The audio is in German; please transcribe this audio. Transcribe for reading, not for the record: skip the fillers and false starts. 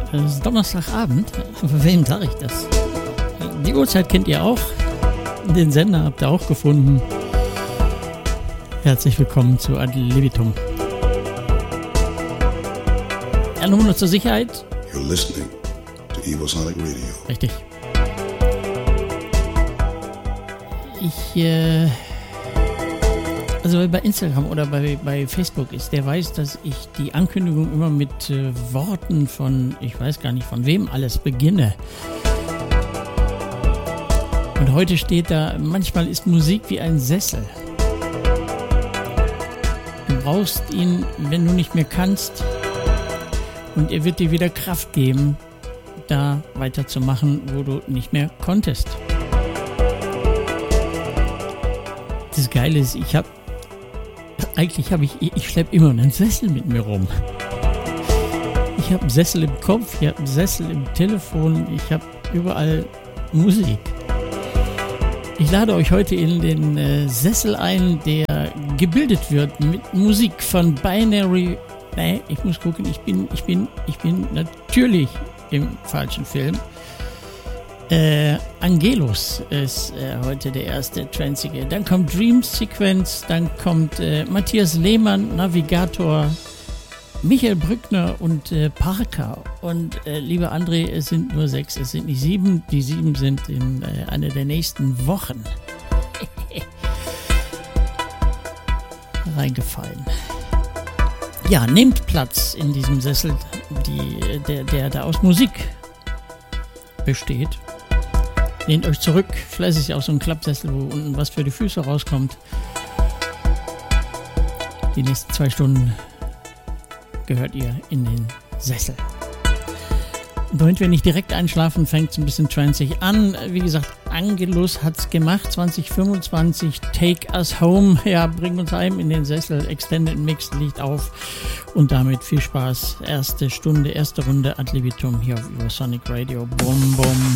Es ist Donnerstagabend. Für wem sage ich das? Die Uhrzeit kennt ihr auch. Den Sender habt ihr auch gefunden. Herzlich willkommen zu Ad Libitum. Ja, nur noch zur Sicherheit. You're listening to Evosonic Radio. Richtig. Also bei Instagram oder bei Facebook ist, der weiß, dass ich die Ankündigung immer mit Worten von, ich weiß gar nicht von wem alles beginne. Und heute steht da, manchmal ist Musik wie ein Sessel. Du brauchst ihn, wenn du nicht mehr kannst, und er wird dir wieder Kraft geben, da weiterzumachen, wo du nicht mehr konntest. Das Geile ist, ich schleppe immer einen Sessel mit mir rum. Ich habe einen Sessel im Kopf, ich habe einen Sessel im Telefon, ich habe überall Musik. Ich lade euch heute in den Sessel ein, der gebildet wird mit Musik von Binary. Nee, ich muss gucken, ich bin natürlich im falschen Film. Angelus ist heute der erste Tranceige. Dann kommt Dream Sequence, dann kommt Matthias Lehmann, Navigator, Michael Brückner und Parker. Und lieber André, es sind nur 6, es sind nicht 7. Die 7 sind in einer der nächsten Wochen reingefallen. Ja, nehmt Platz in diesem Sessel, der da aus Musik besteht. Lehnt euch zurück, vielleicht ist ja auch so ein Klappsessel, wo unten was für die Füße rauskommt. Die nächsten 2 Stunden gehört ihr in den Sessel. Und damit wir nicht direkt einschlafen, fängt es ein bisschen tranceig an. Wie gesagt, Angelus hat's gemacht, 2025, Take Us Home, ja, bring uns heim in den Sessel, Extended Mix liegt auf und damit viel Spaß. Erste Stunde, erste Runde Ad Libitum hier auf Evosonic Radio. Bum, bum.